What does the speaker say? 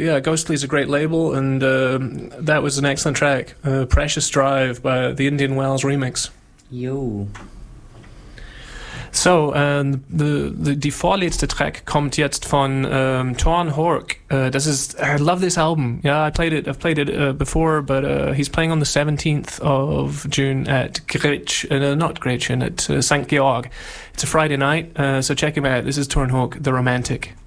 yeah, Ghostly is a great label, and that was an excellent track. Precious Drive by the Indian Wells remix. Jo. So, die vorletzte Track kommt jetzt von Torn Hork. I love this album. Yeah, I've played it before, but he's playing on the 17th of June at not Gretchen, at St. Georg. It's a Friday night, so check him out. This is Torn Hork, The Romantic.